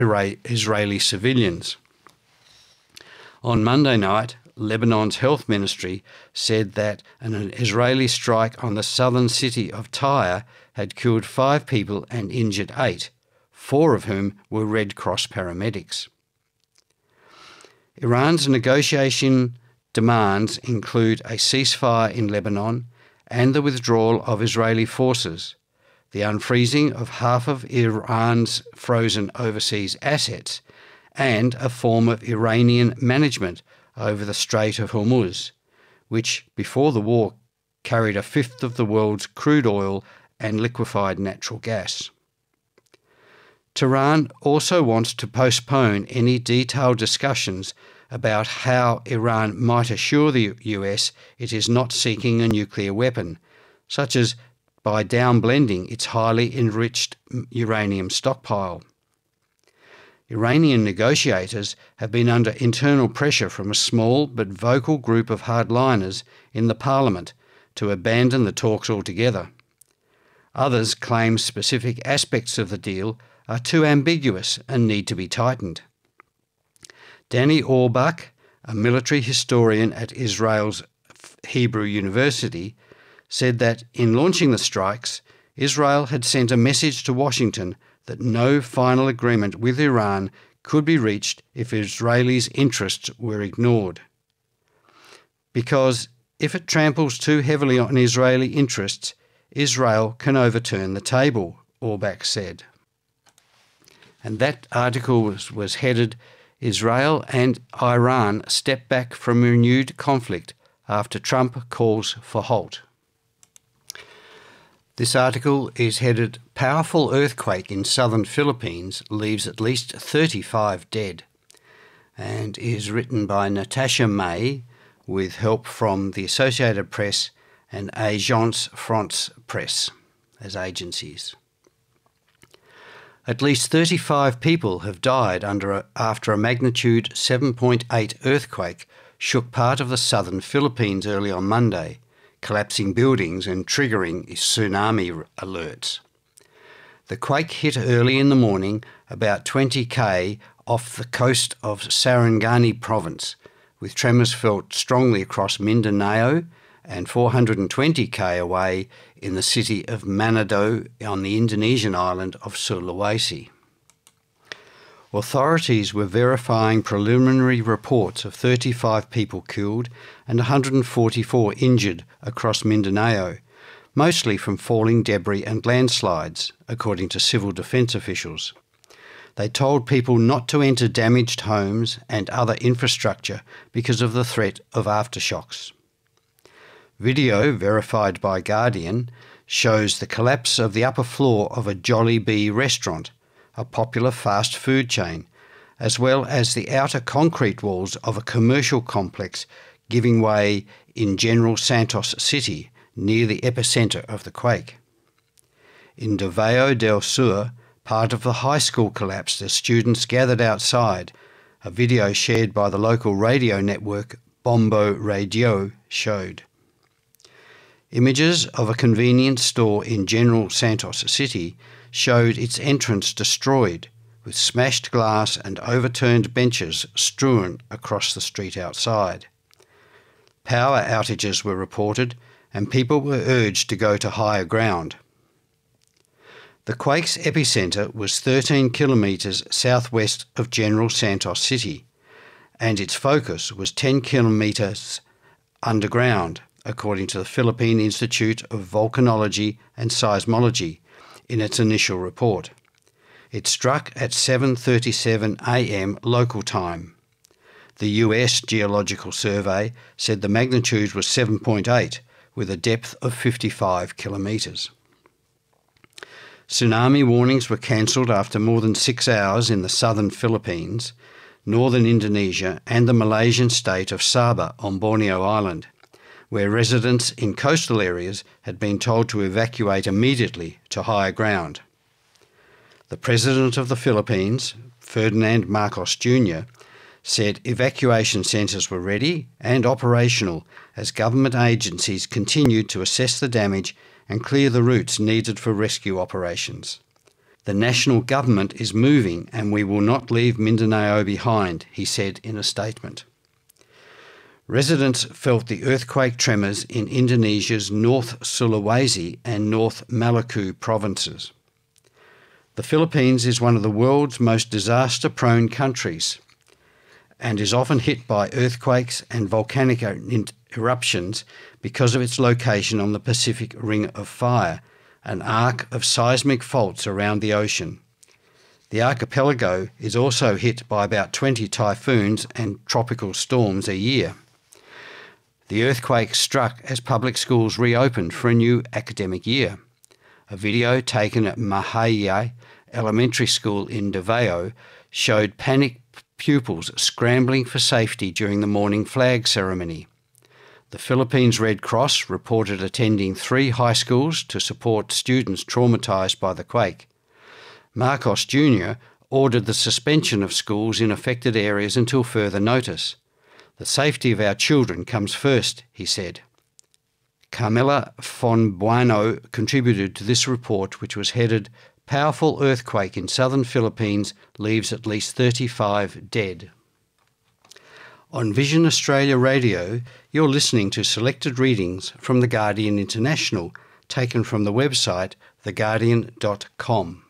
Israeli civilians. On Monday night, Lebanon's health ministry said that an Israeli strike on the southern city of Tyre had killed 5 people and injured 8, 4 of whom were Red Cross paramedics. Iran's negotiation demands include a ceasefire in Lebanon and the withdrawal of Israeli forces, the unfreezing of half of Iran's frozen overseas assets, and a form of Iranian management over the Strait of Hormuz, which before the war carried a fifth of the world's crude oil and liquefied natural gas. Tehran also wants to postpone any detailed discussions about how Iran might assure the US it is not seeking a nuclear weapon, such as by downblending its highly enriched uranium stockpile. Iranian negotiators have been under internal pressure from a small but vocal group of hardliners in the parliament to abandon the talks altogether. Others claim specific aspects of the deal are too ambiguous and need to be tightened. Danny Orbach, a military historian at Israel's Hebrew University, said that in launching the strikes, Israel had sent a message to Washington that no final agreement with Iran could be reached if Israelis' interests were ignored. Because if it tramples too heavily on Israeli interests, Israel can overturn the table, Orbach said. And that article was headed, Israel and Iran step back from renewed conflict after Trump calls for halt. This article is headed, Powerful Earthquake in Southern Philippines Leaves at least 35 Dead, and is written by Natasha May with help from the Associated Press and Agence France Presse as agencies. At least 35 people have died after a magnitude 7.8 earthquake shook part of the southern Philippines early on Monday, collapsing buildings and triggering tsunami alerts. The quake hit early in the morning, about 20 km off the coast of Sarangani province, with tremors felt strongly across Mindanao and 420 km away in the city of Manado on the Indonesian island of Sulawesi. Authorities were verifying preliminary reports of 35 people killed and 144 injured across Mindanao, mostly from falling debris and landslides, according to civil defence officials. They told people not to enter damaged homes and other infrastructure because of the threat of aftershocks. Video, verified by Guardian, shows the collapse of the upper floor of a Jollibee restaurant, a popular fast food chain, as well as the outer concrete walls of a commercial complex giving way in General Santos City, near the epicentre of the quake. In Davao del Sur, part of the high school collapsed as students gathered outside, a video shared by the local radio network Bombo Radio showed. Images of a convenience store in General Santos City showed its entrance destroyed, with smashed glass and overturned benches strewn across the street outside. Power outages were reported, and people were urged to go to higher ground. The quake's epicentre was 13 kilometres southwest of General Santos City, and its focus was 10 kilometres underground, according to the Philippine Institute of Volcanology and Seismology in its initial report. It struck at 7:37 a.m. local time. The US Geological Survey said the magnitude was 7.8, with a depth of 55 kilometres. Tsunami warnings were cancelled after more than 6 hours in the southern Philippines, northern Indonesia and the Malaysian state of Sabah on Borneo Island, where residents in coastal areas had been told to evacuate immediately to higher ground. The President of the Philippines, Ferdinand Marcos Jr., said evacuation centres were ready and operational as government agencies continued to assess the damage and clear the routes needed for rescue operations. "The national government is moving and we will not leave Mindanao behind," he said in a statement. Residents felt the earthquake tremors in Indonesia's North Sulawesi and North Maluku provinces. The Philippines is one of the world's most disaster-prone countries and is often hit by earthquakes and volcanic eruptions because of its location on the Pacific Ring of Fire, an arc of seismic faults around the ocean. The archipelago is also hit by about 20 typhoons and tropical storms a year. The earthquake struck as public schools reopened for a new academic year. A video taken at Mahayai Elementary School in Davao showed panicked pupils scrambling for safety during the morning flag ceremony. The Philippines Red Cross reported attending 3 high schools to support students traumatised by the quake. Marcos Jr. ordered the suspension of schools in affected areas until further notice. "The safety of our children comes first," he said. Carmela Fonbuano contributed to this report, which was headed "Powerful Earthquake in Southern Philippines Leaves at Least 35 Dead." On Vision Australia Radio, you're listening to selected readings from The Guardian International, taken from the website theguardian.com.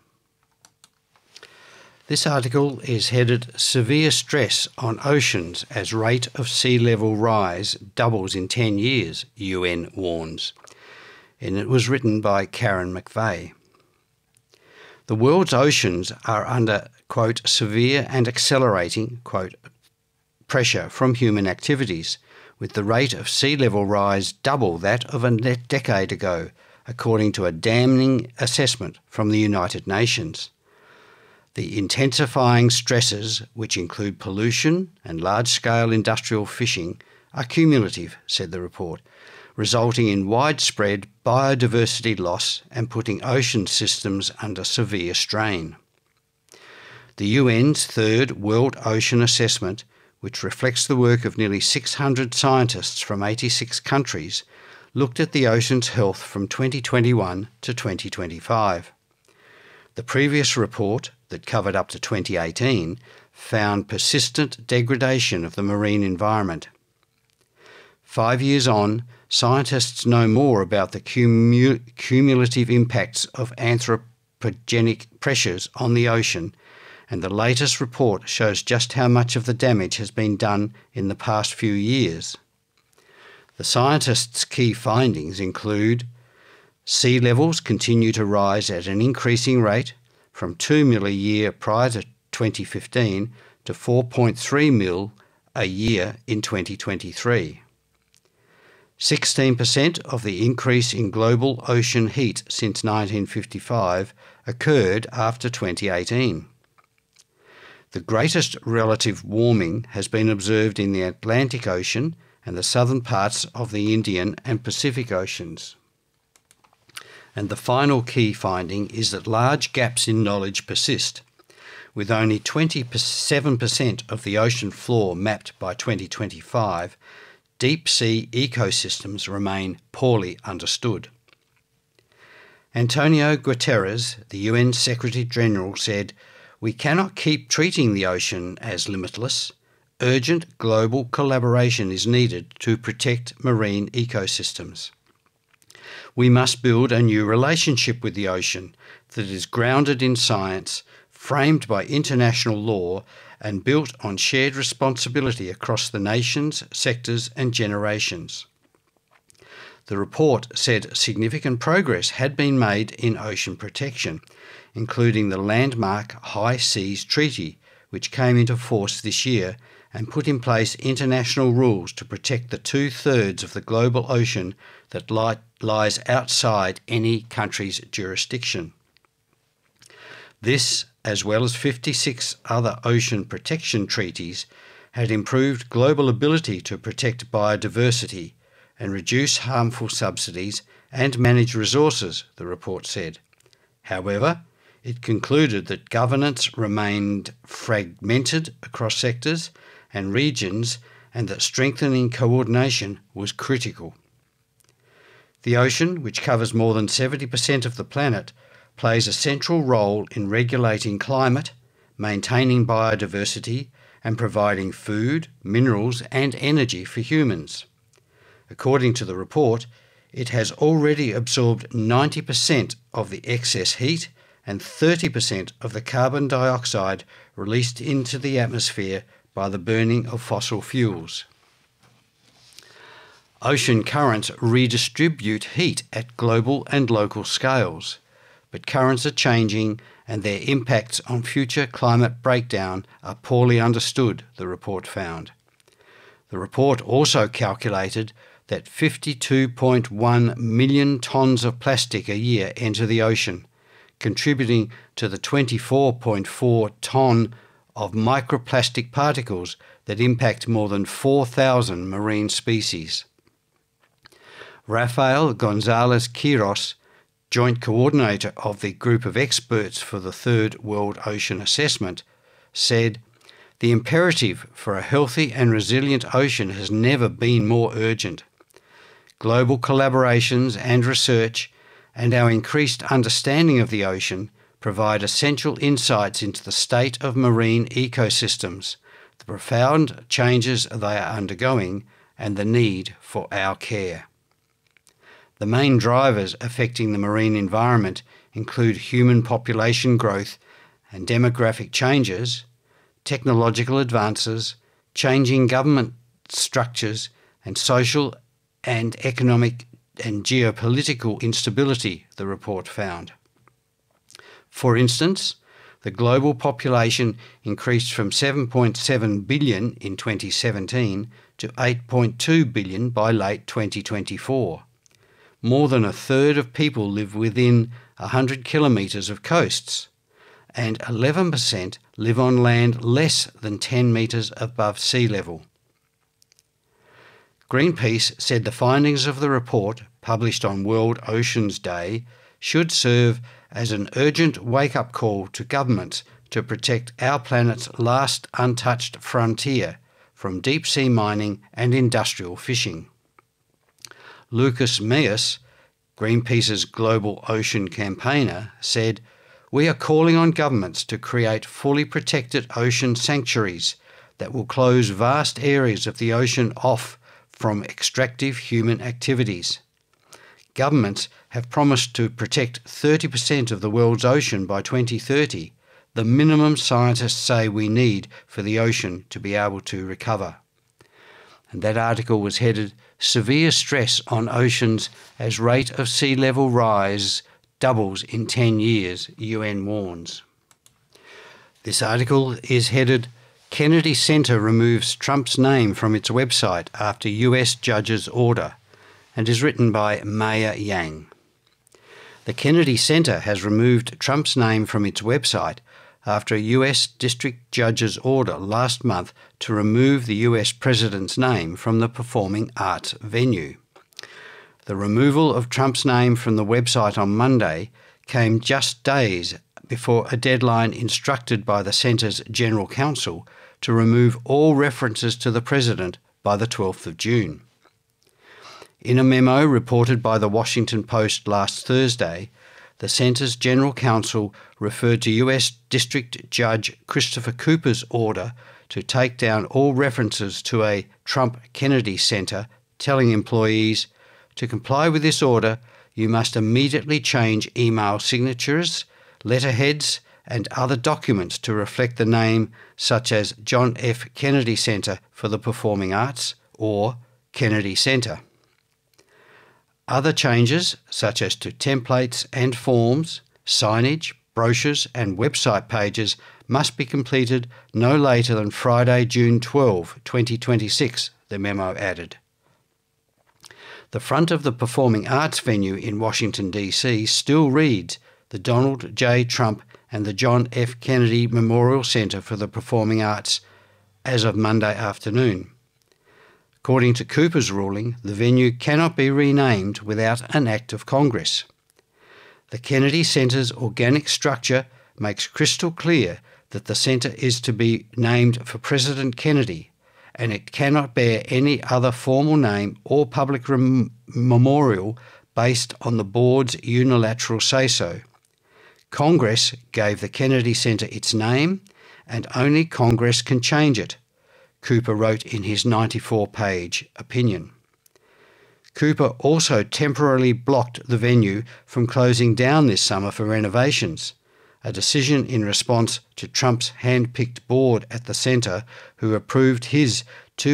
This article is headed "Severe Stress on Oceans as Rate of Sea Level Rise Doubles in 10 Years, UN Warns," and it was written by Karen McVeigh. The world's oceans are under, quote, "severe and accelerating," quote, "pressure from human activities, with the rate of sea level rise double that of a decade ago, according to a damning assessment from the United Nations. The intensifying stresses, which include pollution and large-scale industrial fishing, are cumulative," said the report, resulting in widespread biodiversity loss and putting ocean systems under severe strain. The UN's third World Ocean Assessment, which reflects the work of nearly 600 scientists from 86 countries, looked at the ocean's health from 2021 to 2025. The previous report, that covered up to 2018, found persistent degradation of the marine environment. 5 years on, scientists know more about the cumulative impacts of anthropogenic pressures on the ocean, and the latest report shows just how much of the damage has been done in the past few years. The scientists' key findings include: sea levels continue to rise at an increasing rate, from 2 mil a year prior to 2015 to 4.3 mil a year in 2023. 16% of the increase in global ocean heat since 1955 occurred after 2018. The greatest relative warming has been observed in the Atlantic Ocean and the southern parts of the Indian and Pacific Oceans. And the final key finding is that large gaps in knowledge persist, with only 27% of the ocean floor mapped by 2025. Deep sea ecosystems remain poorly understood. Antonio Guterres, the UN Secretary-General, said, "We cannot keep treating the ocean as limitless. Urgent global collaboration is needed to protect marine ecosystems. We must build a new relationship with the ocean that is grounded in science, framed by international law, and built on shared responsibility across the nations, sectors and generations." The report said significant progress had been made in ocean protection, including the landmark High Seas Treaty, which came into force this year and put in place international rules to protect the 2/3 of the global ocean that lies outside any country's jurisdiction. This, as well as 56 other ocean protection treaties, had improved global ability to protect biodiversity and reduce harmful subsidies and manage resources, the report said. However, it concluded that governance remained fragmented across sectors and regions and that strengthening coordination was critical. The ocean, which covers more than 70% of the planet, plays a central role in regulating climate, maintaining biodiversity, and providing food, minerals, and energy for humans. According to the report, it has already absorbed 90% of the excess heat and 30% of the carbon dioxide released into the atmosphere by the burning of fossil fuels. Ocean currents redistribute heat at global and local scales, but currents are changing and their impacts on future climate breakdown are poorly understood, the report found. The report also calculated that 52.1 million tonnes of plastic a year enter the ocean, contributing to the 24.4 tonne of microplastic particles that impact more than 4,000 marine species. Rafael Gonzalez Quiros, Joint Coordinator of the Group of Experts for the Third World Ocean Assessment, said, "The imperative for a healthy and resilient ocean has never been more urgent. Global collaborations and research and our increased understanding of the ocean provide essential insights into the state of marine ecosystems, the profound changes they are undergoing, and the need for our care." The main drivers affecting the marine environment include human population growth and demographic changes, technological advances, changing government structures, and social and economic and geopolitical instability, the report found. For instance, the global population increased from 7.7 billion in 2017 to 8.2 billion by late 2024. More than a third of people live within 100 kilometres of coasts, and 11% live on land less than 10 metres above sea level. Greenpeace said the findings of the report, published on World Oceans Day, should serve as an urgent wake-up call to governments to protect our planet's last untouched frontier from deep-sea mining and industrial fishing. Lucas Meas, Greenpeace's global ocean campaigner, said, "We are calling on governments to create fully protected ocean sanctuaries that will close vast areas of the ocean off from extractive human activities. Governments have promised to protect 30% of the world's ocean by 2030, the minimum scientists say we need for the ocean to be able to recover." And that article was headed, "Severe stress on oceans as rate of sea level rise doubles in 10 years, UN warns." This article is headed, "Kennedy Center removes Trump's name from its website after US judge's order," and is written by Maya Yang. The Kennedy Center has removed Trump's name from its website after a US district judge's order last month to remove the US president's name from the performing arts venue. The removal of Trump's name from the website on Monday came just days before a deadline instructed by the centre's general counsel to remove all references to the president by the 12th of June. In a memo reported by the Washington Post last Thursday, the centre's general counsel referred to US District Judge Christopher Cooper's order to take down all references to a Trump Kennedy Center, telling employees, "To comply with this order, you must immediately change email signatures, letterheads, and other documents to reflect the name such as John F. Kennedy Center for the Performing Arts or Kennedy Center." Other changes, such as to templates and forms, signage, brochures and website pages, must be completed no later than Friday, June 12, 2026, the memo added. The front of the performing arts venue in Washington, D.C. still reads the Donald J. Trump and the John F. Kennedy Memorial Center for the Performing Arts as of Monday afternoon. According to Cooper's ruling, the venue cannot be renamed without an act of Congress. The Kennedy Center's organic structure makes crystal clear that the center is to be named for President Kennedy, and it cannot bear any other formal name or public memorial based on the board's unilateral say-so. Congress gave the Kennedy Center its name, and only Congress can change it, Cooper wrote in his 94-page opinion. Cooper also temporarily blocked the venue from closing down this summer for renovations, a decision in response to Trump's hand-picked board at the centre, who approved his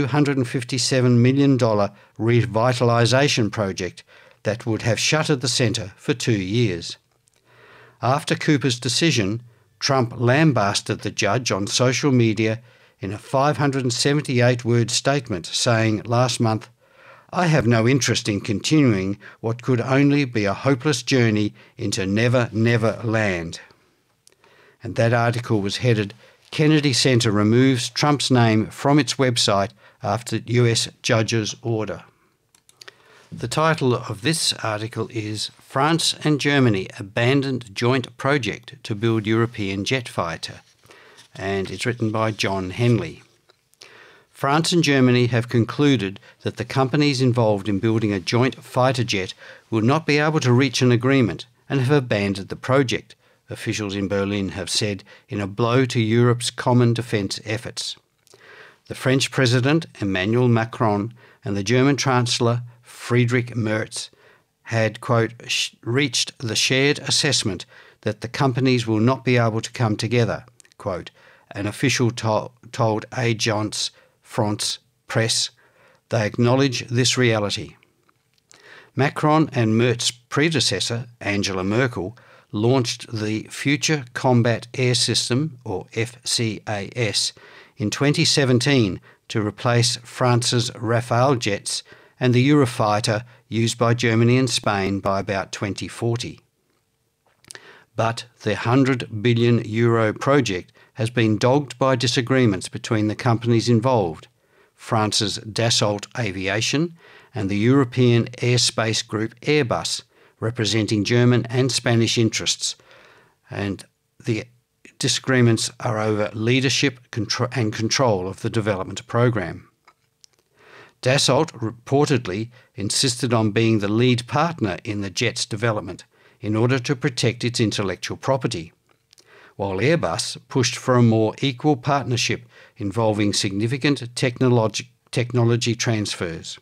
$257 million revitalisation project that would have shuttered the centre for 2 years. After Cooper's decision, Trump lambasted the judge on social media in a 578-word statement, saying last month, "I have no interest in continuing what could only be a hopeless journey into never, never land." And that article was headed, "Kennedy Center removes Trump's name from its website after US judge's order." The title of this article is "France and Germany Abandoned Joint Project to Build European Jet Fighter," and it's written by John Henley. France and Germany have concluded that the companies involved in building a joint fighter jet will not be able to reach an agreement and have abandoned the project, officials in Berlin have said, in a blow to Europe's common defence efforts. The French President Emmanuel Macron and the German Chancellor Friedrich Merz had, quote, reached the shared assessment that the companies will not be able to come together, quote, an official told Agence France Presse. They acknowledge this reality. Macron and Merz's predecessor, Angela Merkel, launched the Future Combat Air System, or FCAS, in 2017 to replace France's Rafale jets and the Eurofighter used by Germany and Spain by about 2040. But the €100 billion project has been dogged by disagreements between the companies involved, France's Dassault Aviation and the European airspace group Airbus, representing German and Spanish interests, and the disagreements are over leadership and control of the development program. Dassault reportedly insisted on being the lead partner in the jet's development in order to protect its intellectual property, while Airbus pushed for a more equal partnership involving significant technology transfers.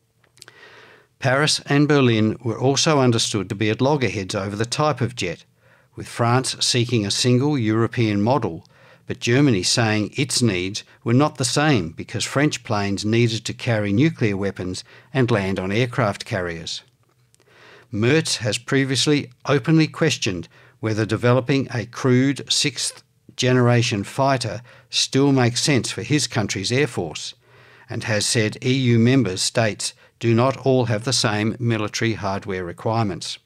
Paris and Berlin were also understood to be at loggerheads over the type of jet, with France seeking a single European model, but Germany saying its needs were not the same because French planes needed to carry nuclear weapons and land on aircraft carriers. Merz has previously openly questioned whether developing a crude sixth-generation fighter still makes sense for his country's air force, and has said EU member states do not all have the same military hardware requirements.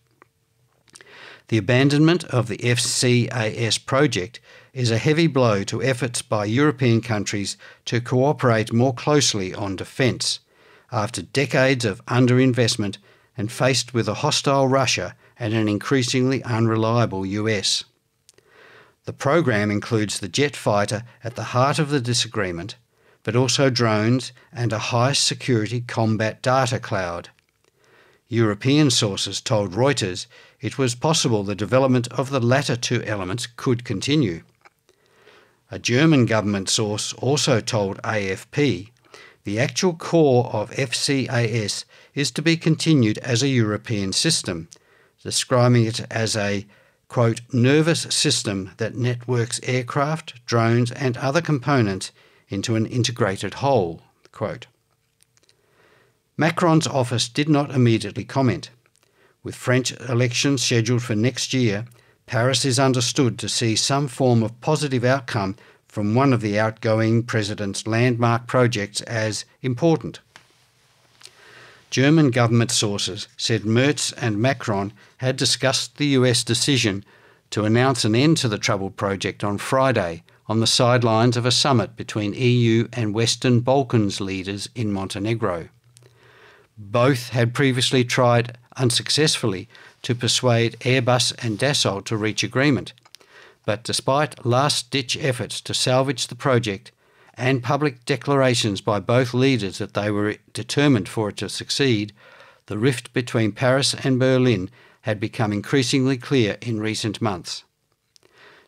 The abandonment of the FCAS project is a heavy blow to efforts by European countries to cooperate more closely on defence, after decades of underinvestment and faced with a hostile Russia and an increasingly unreliable US. The program includes the jet fighter at the heart of the disagreement, but also drones and a high-security combat data cloud. European sources told Reuters it was possible the development of the latter two elements could continue. A German government source also told AFP the actual core of FCAS is to be continued as a European system, describing it as a, quote, nervous system that networks aircraft, drones and other components into an integrated whole, quote. Macron's office did not immediately comment. With French elections scheduled for next year, Paris is understood to see some form of positive outcome from one of the outgoing president's landmark projects as important. German government sources said Merz and Macron had discussed the US decision to announce an end to the troubled project on Friday on the sidelines of a summit between EU and Western Balkans leaders in Montenegro. Both had previously tried unsuccessfully to persuade Airbus and Dassault to reach agreement, but despite last-ditch efforts to salvage the project and public declarations by both leaders that they were determined for it to succeed, the rift between Paris and Berlin had become increasingly clear in recent months.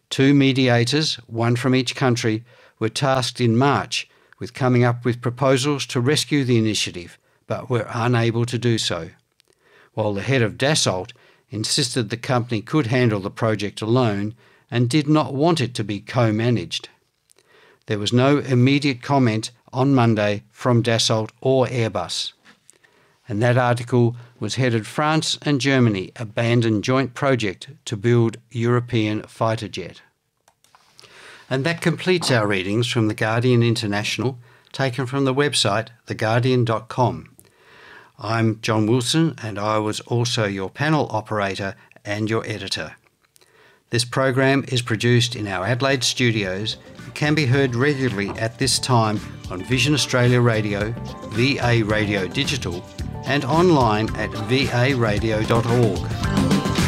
2 mediators, one from each country, were tasked in March with coming up with proposals to rescue the initiative, but were unable to do so, while the head of Dassault insisted the company could handle the project alone and did not want it to be co-managed. There was no immediate comment on Monday from Dassault or Airbus. And that article was headed "France and Germany Abandon Joint Project to Build European Fighter Jet." And that completes our readings from The Guardian International, taken from the website theguardian.com. I'm John Wilson, and I was also your panel operator and your editor. This program is produced in our Adelaide studios and can be heard regularly at this time on Vision Australia Radio, VA Radio Digital, and online at varadio.org.